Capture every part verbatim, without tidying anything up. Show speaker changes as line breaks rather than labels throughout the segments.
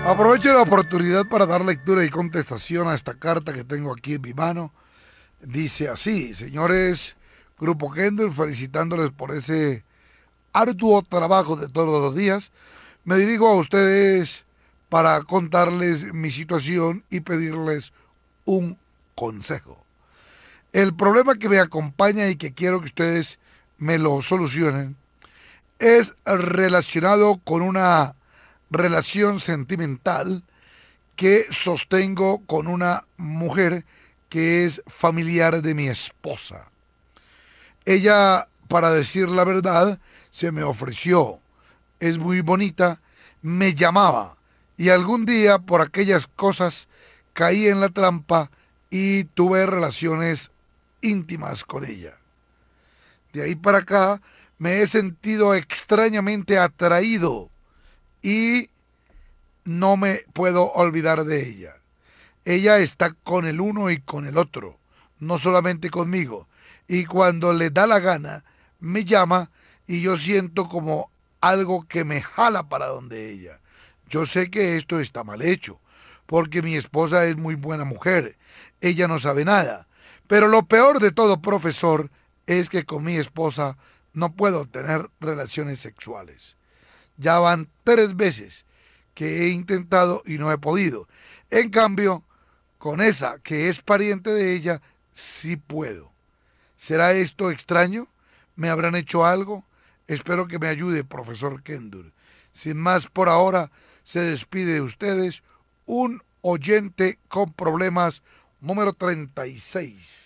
Aprovecho la oportunidad para dar lectura y contestación a esta carta que tengo aquí en mi mano. Dice así: señores Grupo Kendall, felicitándoles por ese arduo trabajo de todos los días. Me dirijo a ustedes para contarles mi situación y pedirles un consejo. El problema que me acompaña y que quiero que ustedes me lo solucionen es relacionado con una relación sentimental que sostengo con una mujer que es familiar de mi esposa. Ella, para decir la verdad, se me ofreció, es muy bonita, me llamaba y algún día por aquellas cosas caí en la trampa y tuve relaciones íntimas con ella. De ahí para acá me he sentido extrañamente atraído y no me puedo olvidar de ella. Ella está con el uno y con el otro, no solamente conmigo. Y cuando le da la gana, me llama y yo siento como algo que me jala para donde ella. Yo sé que esto está mal hecho, porque mi esposa es muy buena mujer. Ella no sabe nada. Pero lo peor de todo, profesor, es que con mi esposa no puedo tener relaciones sexuales. Ya van tres veces que he intentado y no he podido. En cambio, con esa que es pariente de ella, sí puedo. ¿Será esto extraño? ¿Me habrán hecho algo? Espero que me ayude, profesor Kendall. Sin más por ahora, se despide de ustedes un oyente con problemas número treinta y seis.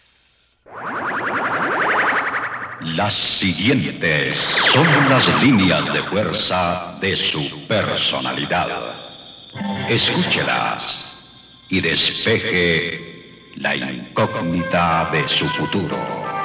Las siguientes son las líneas de fuerza de su personalidad. Escúchelas y despeje la incógnita de su futuro.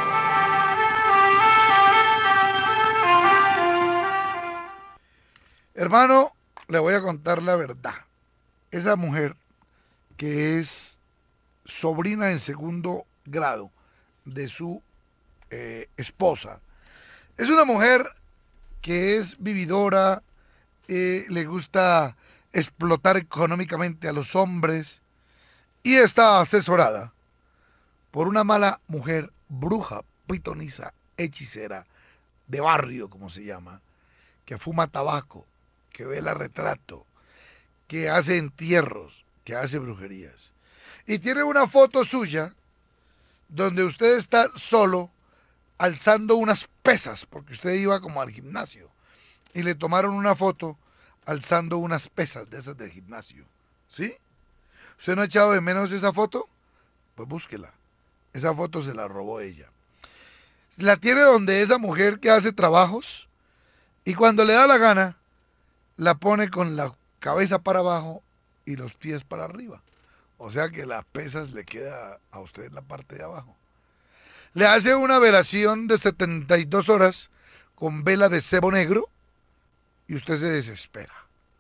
Hermano, le voy a contar la verdad. Esa mujer, que es sobrina en segundo grado de su eh, esposa, es una mujer que es vividora, eh, le gusta explotar económicamente a los hombres y está asesorada por una mala mujer, bruja, pitonisa, hechicera, de barrio, como se llama, que fuma tabaco, que vela retrato, que hace entierros, que hace brujerías. Y tiene una foto suya donde usted está solo alzando unas pesas, porque usted iba como al gimnasio, y le tomaron una foto alzando unas pesas de esas del gimnasio. ¿Sí? ¿Usted no ha echado de menos esa foto? Pues búsquela. Esa foto se la robó ella. La tiene donde esa mujer que hace trabajos y cuando le da la gana la pone con la cabeza para abajo y los pies para arriba. O sea que las pesas le queda a usted en la parte de abajo. Le hace una velación de setenta y dos horas con vela de cebo negro y usted se desespera.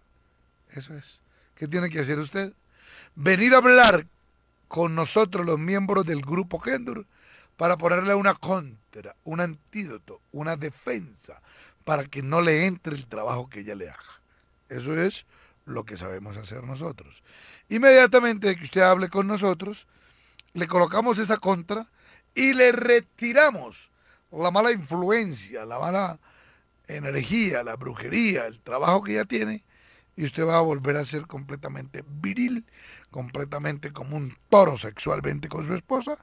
Eso es. ¿Qué tiene que hacer usted? Venir a hablar con nosotros, los miembros del Grupo Kendall, para ponerle una contra, un antídoto, una defensa, para que no le entre el trabajo que ella le haga. Eso es lo que sabemos hacer nosotros. Inmediatamente que usted hable con nosotros, le colocamos esa contra y le retiramos la mala influencia, la mala energía, la brujería, el trabajo que ella tiene, y usted va a volver a ser completamente viril, completamente como un toro sexualmente con su esposa,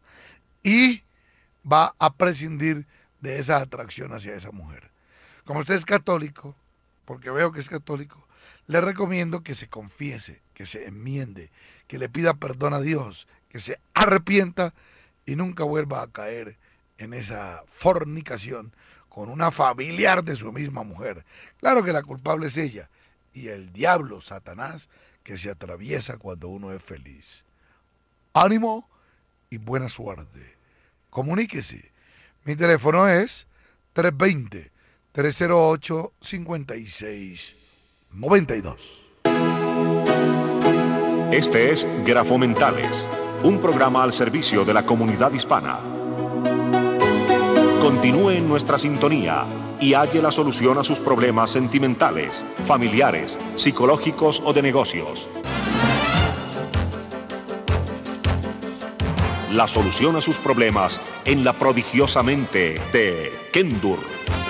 y va a prescindir de esa atracción hacia esa mujer. Como usted es católico, porque veo que es católico, le recomiendo que se confiese, que se enmiende, que le pida perdón a Dios, que se arrepienta y nunca vuelva a caer en esa fornicación con una familiar de su misma mujer. Claro que la culpable es ella y el diablo, Satanás, que se atraviesa cuando uno es feliz. Ánimo y buena suerte. Comuníquese. Mi teléfono es tres dos cero, tres cero ocho, cinco seis nueve dos.
Este es Grafomentales, un programa al servicio de la comunidad hispana. Continúe en nuestra sintonía. y halle la solución a sus problemas sentimentales, familiares, psicológicos o de negocios. La solución a sus problemas en la prodigiosa mente de Kendur.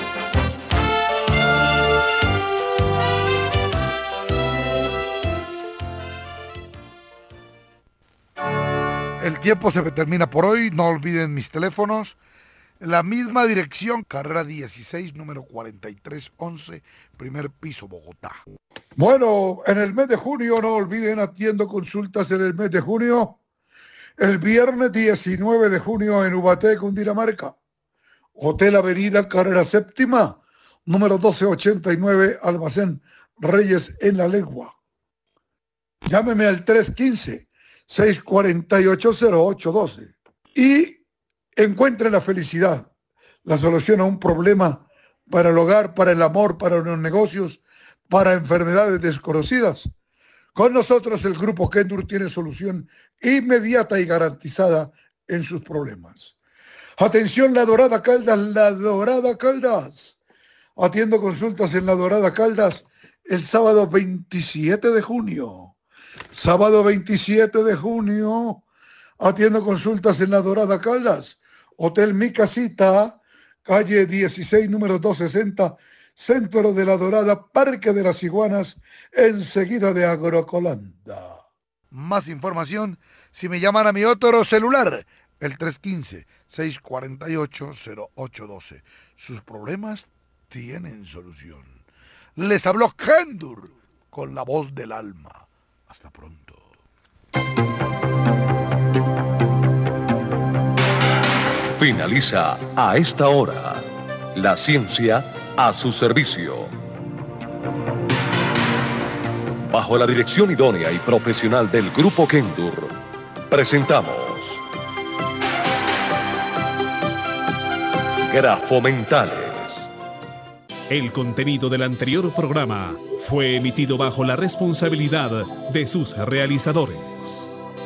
El tiempo se me termina por hoy. No olviden mis teléfonos. La misma dirección, carrera dieciséis, número cuarenta y tres once, primer piso, Bogotá. Bueno, en el mes de junio, no olviden, atiendo consultas en el mes de junio. El viernes diecinueve de junio en Ubaté, Cundinamarca. Hotel Avenida, carrera séptima, número doce ochenta y nueve, Almacén Reyes en La Legua. Llámeme al tres uno cinco, seis cuatro ocho, cero ocho uno dos y encuentre la felicidad, la solución a un problema para el hogar, para el amor, para los negocios, para enfermedades desconocidas. Con nosotros el Grupo Kendur tiene solución inmediata y garantizada en sus problemas. Atención, La Dorada Caldas, La Dorada Caldas. Atiendo consultas en La Dorada Caldas el sábado veintisiete de junio. Sábado veintisiete de junio, atiendo consultas en La Dorada Caldas. Hotel Mi Casita, calle dieciséis, número doscientos sesenta, Centro de La Dorada, Parque de las Iguanas, enseguida de Agrocolanda. Más información si me llaman a mi otro celular, el tres uno cinco, seis cuatro ocho, cero ocho uno dos. Sus problemas tienen solución. Les habló Kendur con la voz del alma. Hasta pronto.
Finaliza a esta hora la ciencia a su servicio. Bajo la dirección idónea y profesional del Grupo Kendur, presentamos Grafomentales.
El contenido del anterior programa fue emitido bajo la responsabilidad de sus realizadores.